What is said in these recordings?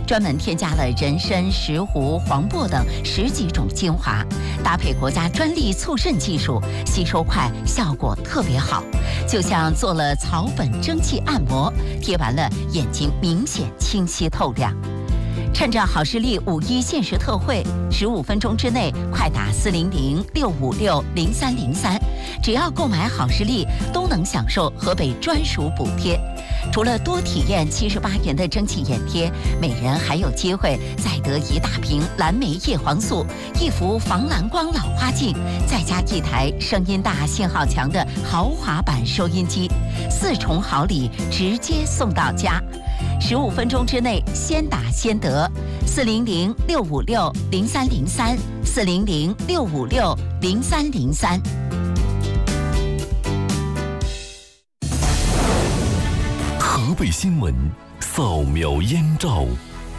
专门添加了人参、石斛、黄柏等10几种精华，搭配国家专利促渗技术，吸收快，效果特别好，就像做了草本蒸汽按摩，贴完了眼睛明显清晰透亮。趁着好视力5·1限时特惠，15分钟之内快打400-656-0303，只要购买好视力都能享受河北专属补贴。除了多体验78元的蒸汽眼贴，每人还有机会再得1大瓶蓝莓叶黄素、1幅防蓝光老花镜，再加1台声音大、信号强的豪华版收音机，4重好礼直接送到家。15分钟之内先打先得，400-656-0303，400-656-0303。 河北新闻扫描燕赵。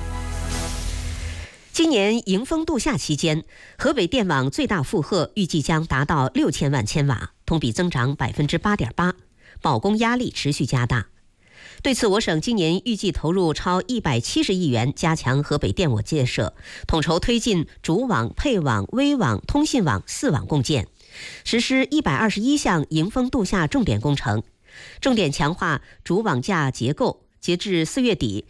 今年迎风度夏期间，河北电网最大负荷预计将达到6000万千瓦，同比增长8.8%，保供压力持续加大。对此，我省今年预计投入超170亿元，加强河北电网建设，统筹推进主网、配网、微网、通信网4网共建，实施121项迎风度夏重点工程，重点强化主网架结构。截至4月底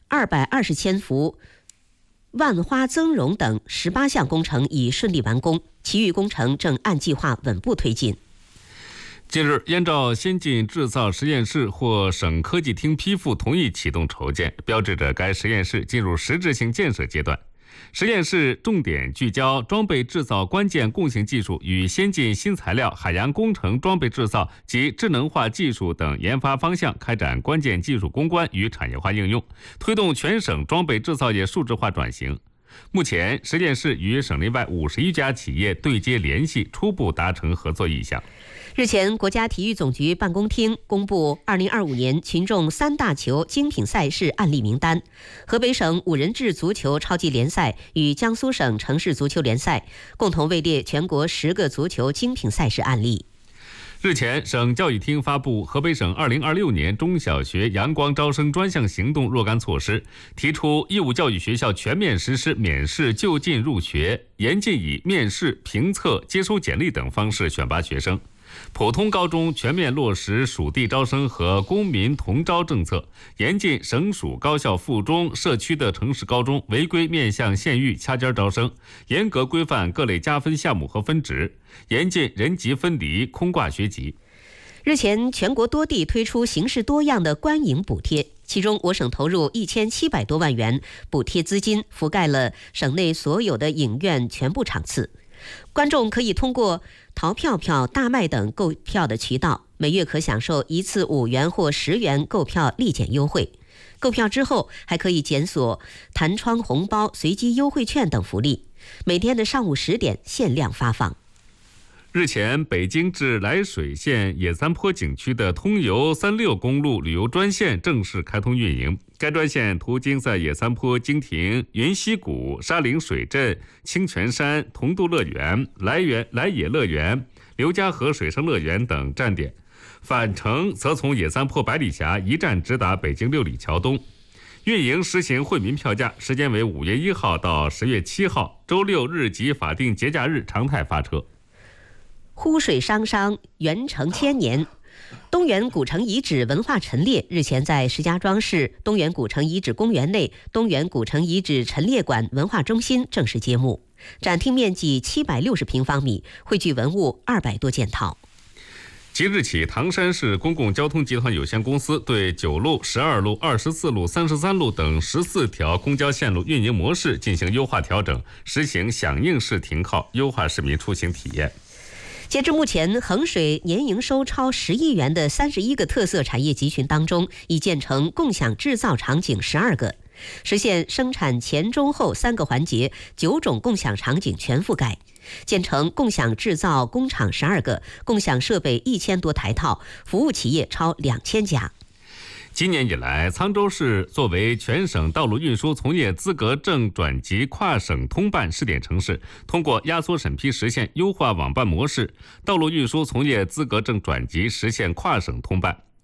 ，220千伏万花增容等18项工程已顺利完工，其余工程正按计划稳步推进。 近日，燕赵先进制造实验室获省科技厅批复同意启动筹建，标志着该实验室进入实质性建设阶段。实验室重点聚焦装备制造关键共性技术与先进新材料、海洋工程装备制造及智能化技术等研发方向，开展关键技术攻关与产业化应用，推动全省装备制造业数字化转型。目前，实验室与省内外51家企业对接联系，初步达成合作意向。 日前，国家体育总局办公厅公布2025年群众3大球精品赛事案例名单，河北省5人制足球超级联赛与江苏省城市足球联赛共同位列全国10个足球精品赛事案例。 日前，省教育厅发布河北省2026年中小学阳光招生专项行动若干措施，提出义务教育学校全面实施免试就近入学，严禁以面试、评测、接收简历等方式选拔学生。普通高中全面落实属地招生和公民同招政策，严禁省属高校附中、社区的城市高中违规面向县域掐尖招生，严格规范各类加分项目和分值，严禁人级分离、空挂学籍。 日前，全国多地推出形式多样的观影补贴，其中我省投入1700多万元补贴资金，覆盖了省内所有的影院全部场次。观众可以通过淘票票、大麦等购票的渠道，每月可享受1次5元或10元购票立减优惠。购票之后还可以检索弹窗红包、随机优惠券等福利。每天的上午10点限量发放。 日前，北京至涞水县野三坡景区的通邮36公路旅游专线正式开通运营。该专线途经在野三坡经停云溪谷、沙岭水镇、清泉山、同渡乐园、来野乐园、刘家河水上乐园等站点，返程则从野三坡百里峡一站直达北京六里桥东。运营实行惠民票价，时间为5月1号到10月7号，周六日及法定节假日常态发车。 湖水汤汤，元成千年。东源古城遗址文化陈列日前在石家庄市东源古城遗址公园内东源古城遗址陈列馆文化中心正式揭幕，展厅面积760平方米，汇聚文物200多件套。 即日起，唐山市公共交通集团有限公司对9路、12路、24路、33路等14条公交线路运营模式进行优化调整，实行响应式停靠，优化市民出行体验。 截至目前，衡水年营收超10亿元的31个特色产业集群当中，已建成共享制造场景12个，实现生产前中后3个环节9种共享场景全覆盖，建成共享制造工厂12个，共享设备1000多台套，服务企业超2000家。 今年以来，沧州市作为全省道路运输从业资格证转籍跨省通办试点城市，通过压缩审批实现优化网办模式，道路运输从业资格证转籍实现跨省通办。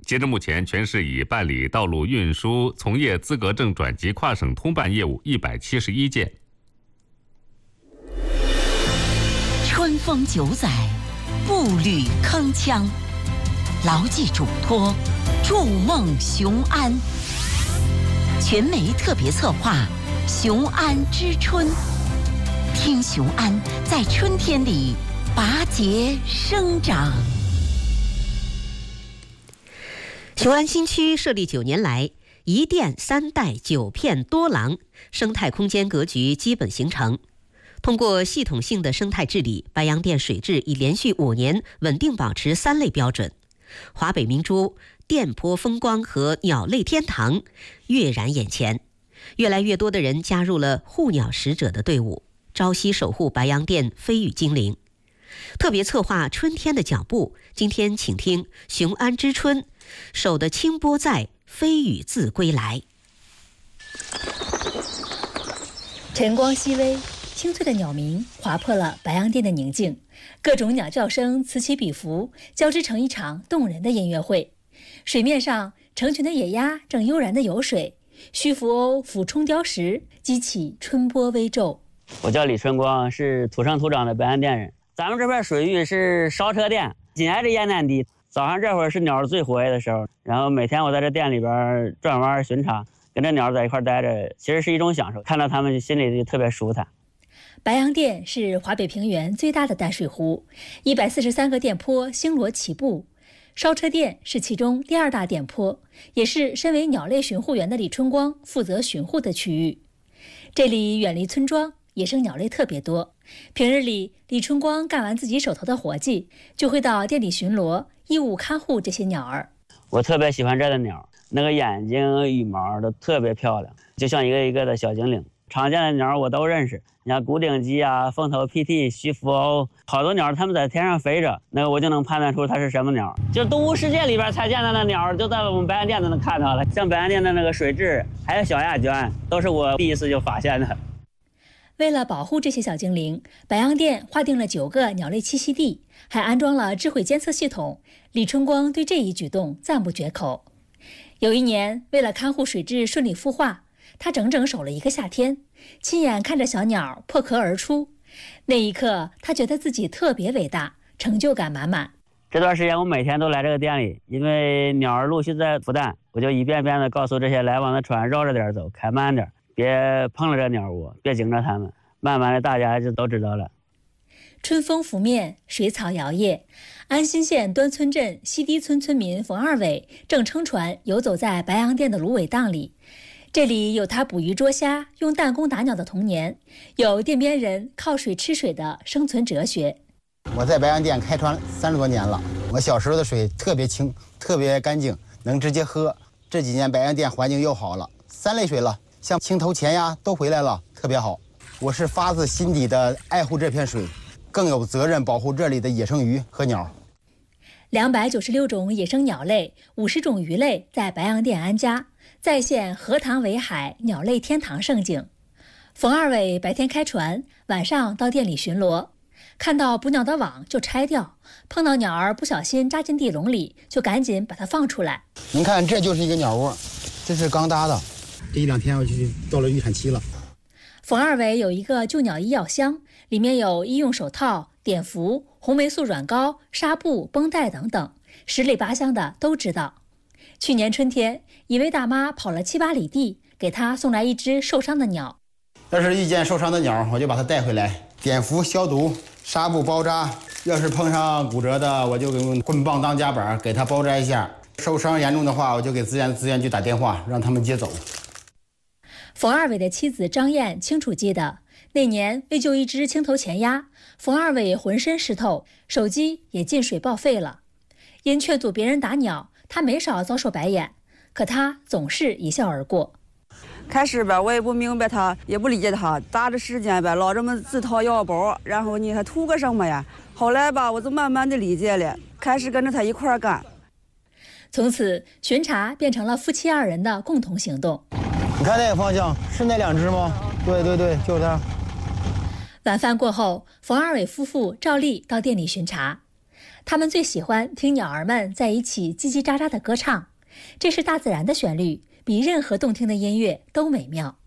截至目前，全市已办理道路运输从业资格证转籍跨省通办业务171件。 春风9载，步履铿锵，牢记嘱托，筑梦雄安。全媒特别策划雄安之春，听雄安在春天里拔节生长。 雄安新区设立9年来，1店3带9片多廊，生态空间格局基本形成。通过系统性的生态治理，白洋淀水质已连续5年稳定保持3类标准。华北明珠、店坡风光和鸟类天堂跃然眼前，越来越多的人加入了护鸟使者的队伍，朝夕守护白洋淀飞羽精灵。特别策划春天的脚步，今天请听雄安之春，守得清波在，飞羽自归来。 晨光熹微，清脆的鸟鸣划破了白洋淀的宁静，各种鸟叫声此起彼伏，交织成一场动人的音乐会。水面上，成群的野鸭正悠然地游水，须扶鸥俯冲雕石，激起春波微皱。 我叫李春光，是土生土长的白洋淀人。咱们这边水域是烧车店，紧挨着燕南堤。早上这会儿是鸟最活跃的时候，然后每天我在这店里边转弯巡查，跟着鸟在一块待着，其实是一种享受，看到它们心里就特别舒坦。 白洋淀是华北平原最大的淡水湖，143个店坡星罗棋布。烧车店是其中第2大店坡，也是身为鸟类巡护员的李春光负责巡护的区域。这里远离村庄，野生鸟类特别多。平日里，李春光干完自己手头的活计，就会到店里巡逻，义务看护这些鸟儿。 我特别喜欢这的鸟，那个眼睛、羽毛都特别漂亮，就像一个一个的小精灵。常见的鸟我都认识，你像古顶鸡啊、凤头PT、须扶鸥，好多鸟它们在天上飞着，那我就能判断出它是什么鸟。就是动物世界里边才见到的鸟，就在我们白洋淀都能看到了。像白洋淀的那个水蛭，还有小亚鹃，都是我第一次就发现的。 为了保护这些小精灵，白洋淀划定了9个鸟类栖息地，还安装了智慧监测系统。李春光对这一举动赞不绝口。有一年，为了看护水蛭顺利孵化，他整整守了1个夏天，亲眼看着小鸟破壳而出。那一刻，他觉得自己特别伟大，成就感满满。 这段时间我每天都来这个店里，因为鸟儿陆续在孵蛋，我就一遍遍的告诉这些来往的船绕着点走，开慢点，别碰了这鸟窝，别惊着它们。慢慢的大家就都知道了。 春风拂面，水草摇曳，安新县端村镇西堤村村民冯二伟正撑船游走在白洋淀的芦苇荡里。这里有他捕鱼捉虾、用弹弓打鸟的童年，有店边人靠水吃水的生存哲学。 我在白洋淀开船30多年了，我小时候的水特别清、特别干净，能直接喝。这几年白洋淀环境又好了，3类水了，像青头钱呀都回来了，特别好。我是发自心底的爱护这片水，更有责任保护这里的野生鱼和鸟。 296种野生鸟类、50种鱼类在白洋淀安家，再现荷塘围海鸟类天堂盛景。冯二伟白天开船，晚上到店里巡逻，看到捕鸟的网就拆掉，碰到鸟儿不小心扎进地笼里，就赶紧把它放出来。 您看，这就是一个鸟窝，这是刚搭的，这1-2天我就到了预产期了。 冯二伟有一个救鸟医药箱，里面有医用手套、碘伏、红霉素软膏、纱布、绷带等等，十里八乡的都知道。去年春天，一位大妈跑了7、8里地，给他送来一只受伤的鸟。 要是遇见受伤的鸟，我就把它带回来，碘伏消毒，纱布包扎。要是碰上骨折的，我就用棍棒当夹板给它包扎一下。受伤严重的话，我就给资源局打电话，让他们接走。 冯二伟的妻子张燕清楚记得，那年为救一只青头钱鸭，冯二伟浑身湿透，手机也进水报废了。因劝阻别人打鸟，他没少遭受白眼，可他总是一笑而过。 开始吧，我也不明白他，也不理解他，打着时间吧，老这么自掏腰包，然后你还图个什么呀？后来吧，我就慢慢的理解了，开始跟着他一块儿干。 从此，巡查变成了夫妻2人的共同行动。 你看那个方向，是那2只吗？对，就是它。 晚饭过后，冯二伟夫妇照例到店里巡查。 他们最喜欢听鸟儿们在一起叽叽喳喳的歌唱，这是大自然的旋律，比任何动听的音乐都美妙。